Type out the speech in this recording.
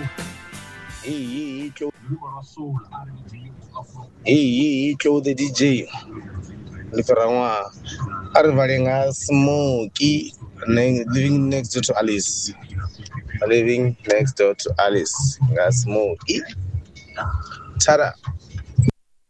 Close the DJ. Liferangwa. Arivalenga Smokey. Living next door to Alice. Living next door to Alice. Nga Smokey. Tada.